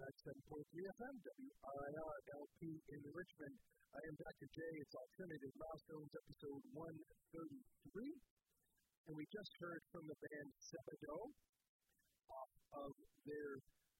107.3 FM, WRIR LP in Richmond. I am Dr. J. It's Alternative Milestones, episode 133. And we just heard from the band Sebadoh off of their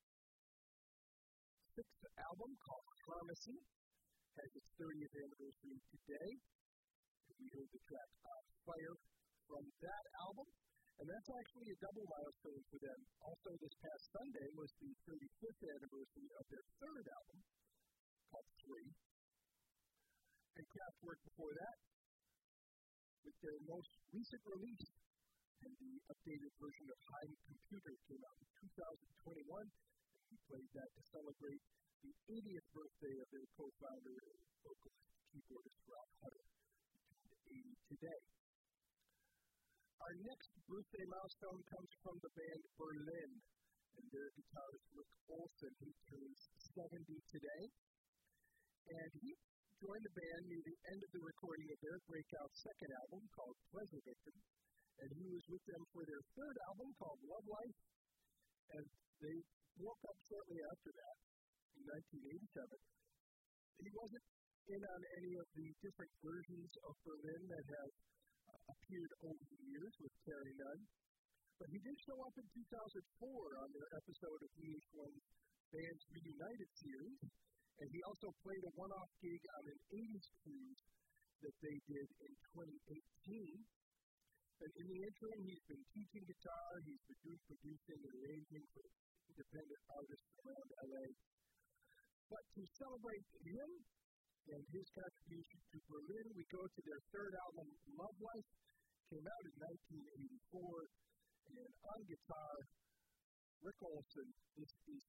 sixth album called Pharmacy. Has its 30th anniversary today. And we heard the track Fire from that album. And that's actually a double milestone for them. Also, this past Sunday was the 35th anniversary of their third album, called Three. And Kraftwerk before that, with their most recent release, and the updated version of Heim Computer came out in 2021. And we played that to celebrate the 80th birthday of their co-founder and vocalist, keyboardist Ralph Hutter, who turned 80 today. Our next birthday milestone comes from the band Berlin, and their guitarist Rick Olsen, who turns 70 today. And he joined the band near the end of the recording of their breakout second album called Pleasure Victim, and he was with them for their third album called Love Life, and they broke up shortly after that in 1987. He wasn't in on any of the different versions of Berlin that have appeared over the years with Terry Nunn, but he did show up in 2004 on their episode of VH1's Bands Reunited series, and he also played a one-off gig on an 80s cruise that they did in 2018. And in the interim, he's been teaching guitar, he's been doing producing and arranging for independent artists around LA. But to celebrate him and his contribution to Berlin, we go to their third album, Love Life, came out in 1984, and on guitar, Rick Olsen. This is